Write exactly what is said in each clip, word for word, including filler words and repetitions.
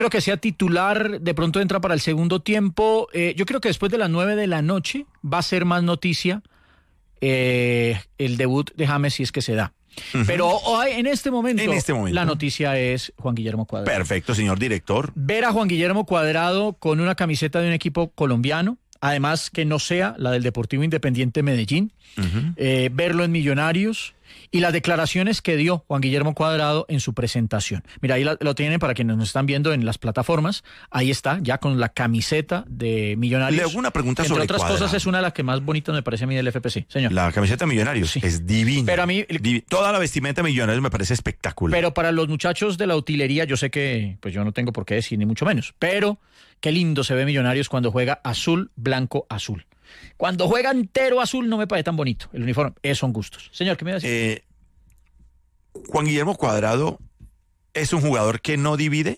Creo que sea titular, de pronto entra para el segundo tiempo. Eh, yo creo que después de las nueve de la noche va a ser más noticia eh, el debut de James si es que se da. Uh-huh. Pero oh, en, este momento, en este momento la noticia es Juan Guillermo Cuadrado. Perfecto, señor director. Ver a Juan Guillermo Cuadrado con una camiseta de un equipo colombiano, además que no sea la del Deportivo Independiente Medellín, uh-huh. eh, verlo en Millonarios y las declaraciones que dio Juan Guillermo Cuadrado en su presentación. Mira, ahí la, lo tienen para quienes nos están viendo en las plataformas. Ahí está, ya con la camiseta de Millonarios. Le hago una pregunta Entre sobre otras Cuadrado. cosas, es una de las que más bonitas me parece a mí del F P C, señor. La camiseta de Millonarios sí. es divina. Pero a mí, Divi- toda la vestimenta de Millonarios me parece espectacular. Pero para los muchachos de la utilería, yo sé que pues yo no tengo por qué decir ni mucho menos. Pero qué lindo se ve Millonarios cuando juega azul, blanco, azul. Cuando juega entero azul no me parece tan bonito el uniforme. Esos son gustos. Señor, ¿qué me iba a decir? Eh, Juan Guillermo Cuadrado es un jugador que no divide.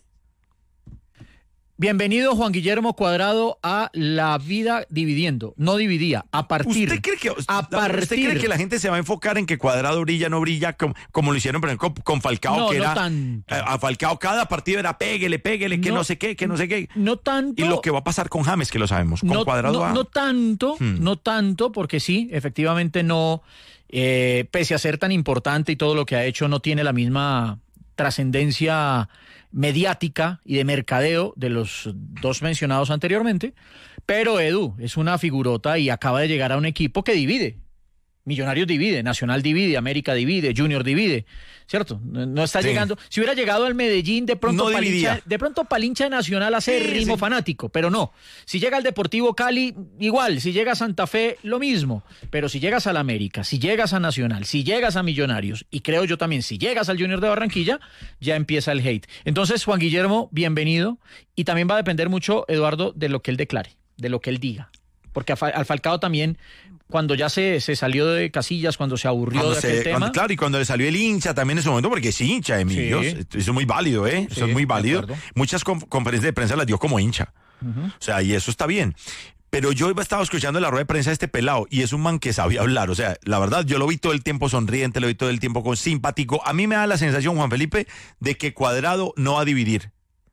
Bienvenido, Juan Guillermo Cuadrado, a la vida dividiendo. No dividía, a partir. ¿Usted cree que, a partir, ¿usted cree que la gente se va a enfocar en que Cuadrado brilla, no brilla, como, como lo hicieron por ejemplo, con, con Falcao, no, que no era tanto. a Falcao cada partido era péguele, péguele, que no, no sé qué, que no sé qué. No tanto. Y lo que va a pasar con James, que lo sabemos, con no, Cuadrado. No, a... no tanto, hmm. no tanto, porque sí, efectivamente no, eh, pese a ser tan importante y todo lo que ha hecho, no tiene la misma trascendencia mediática y de mercadeo de los dos mencionados anteriormente, pero Edu es una figurota y acaba de llegar a un equipo que divide. Millonarios divide, Nacional divide, América divide, Junior divide, ¿cierto? No, no está sí. llegando. Si hubiera llegado al Medellín, de pronto no palincha, de pronto palincha Nacional hace sí, ritmo sí. fanático, pero no. Si llega al Deportivo Cali, igual. Si llega a Santa Fe, lo mismo. Pero si llegas al América, si llegas a Nacional, si llegas a Millonarios, y creo yo también, si llegas al Junior de Barranquilla, ya empieza el hate. Entonces, Juan Guillermo, bienvenido. Y también va a depender mucho, Eduardo, de lo que él declare, de lo que él diga. Porque al Falcao también, cuando ya se, se salió de casillas, cuando se aburrió cuando de aquel se, tema. Cuando, claro, y cuando le salió el hincha también en su momento, porque es hincha, Emilio. Sí. Eso es muy válido, ¿eh? Sí, eso es muy válido. Muchas conf- conferencias de prensa las dio como hincha. Uh-huh. O sea, y eso está bien. Pero yo estaba escuchando la rueda de prensa de este pelado y es un man que sabía hablar. O sea, la verdad, yo lo vi todo el tiempo sonriente, lo vi todo el tiempo con simpático. A mí me da la sensación, Juan Felipe, de que Cuadrado no va a dividir.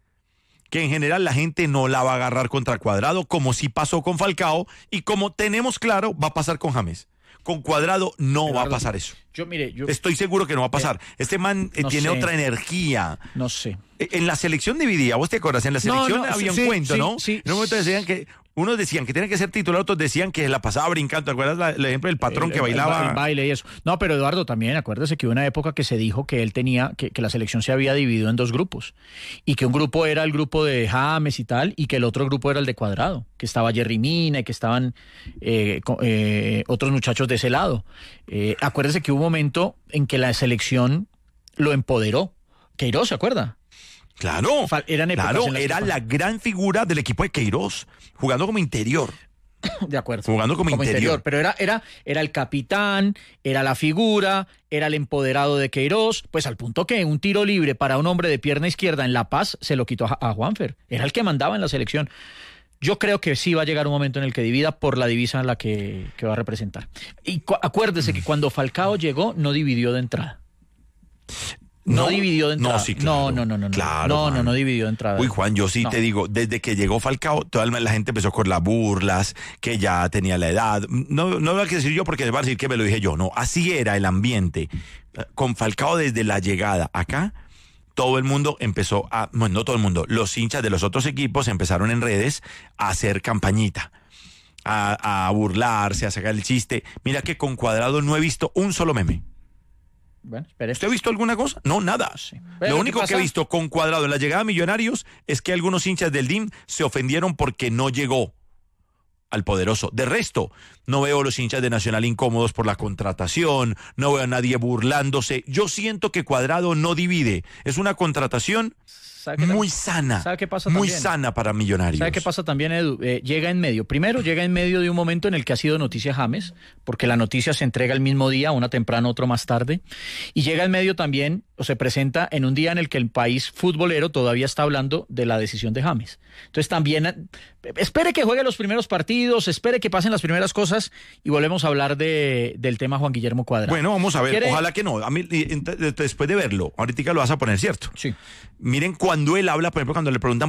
Que en general la gente no la va a agarrar contra Cuadrado, como sí pasó con Falcao, y como tenemos claro, va a pasar con James. Con Cuadrado no Eduardo, va a pasar eso. Yo, mire, yo, Estoy seguro que no va a pasar. Eh, este man eh, no tiene sé. otra energía. No sé. En la selección dividía, ¿vos te acuerdas? En la selección no, no, había sí, un cuento, sí, ¿no? Sí, en un momento decían que, unos decían que tenía que ser titular, otros decían que la pasaba brincando. ¿Te acuerdas la, el ejemplo del patrón el, que bailaba? El, el baile y eso. No, pero Eduardo, también acuérdese que hubo una época que se dijo que él tenía, que, que la selección se había dividido en dos grupos. Y que un grupo era el grupo de James y tal, y que el otro grupo era el de Cuadrado. Que estaba Jerry Mina y que estaban eh, eh, otros muchachos de ese lado. Eh, acuérdese que hubo un momento en que la selección lo empoderó. Queiroz, ¿se acuerda? Claro, Eran claro, era la gran figura del equipo de Queiroz, jugando como interior. De acuerdo. Jugando como, como interior. interior. Pero era, era, era el capitán, era la figura, era el empoderado de Queiroz, pues al punto que un tiro libre para un hombre de pierna izquierda en La Paz se lo quitó a, a Juanfer. Era el que mandaba en la selección. Yo creo que sí va a llegar un momento en el que divida por la divisa en la que, que va a representar. Y cu- acuérdese mm. que cuando Falcao llegó, no dividió de entrada. No, no dividió de entrada. No, sí, claro, no, no, no, no, claro, no, Juan. no, no dividió de entrada. Uy, Juan, yo sí no. te digo, desde que llegó Falcao, toda la gente empezó con las burlas, que ya tenía la edad. No, no lo que decir yo porque se va a decir que me lo dije yo, no. Así era el ambiente. Con Falcao desde la llegada acá, todo el mundo empezó a, bueno, no todo el mundo, los hinchas de los otros equipos empezaron en redes a hacer campañita, a, a burlarse, a sacar el chiste. Mira que con Cuadrado no he visto un solo meme. Bueno, espere. ¿Usted ha visto alguna cosa? No, nada. Sí. Lo único que he visto con Cuadrado en la llegada a Millonarios es que algunos hinchas del D I M se ofendieron porque no llegó al poderoso. De resto, no veo a los hinchas de Nacional incómodos por la contratación, no veo a nadie burlándose. Yo siento que Cuadrado no divide. Es una contratación muy sana, ¿sabe qué pasa muy también? sana para Millonarios. ¿Sabe qué pasa también, Edu? Eh, llega en medio. Primero, llega en medio de un momento en el que ha sido noticia James, porque la noticia se entrega el mismo día, una temprano, otro más tarde. Y llega en medio también, o se presenta en un día en el que el país futbolero todavía está hablando de la decisión de James. Entonces también, eh, espere que juegue los primeros partidos, espere que pasen las primeras cosas y volvemos a hablar de, del tema Juan Guillermo Cuadrado. Bueno, vamos a ver, ¿Quiere? Ojalá que no. A mí, después de verlo, ahorita lo vas a poner, ¿cierto? Sí. Miren cuál cuando él habla, por ejemplo, cuando le preguntan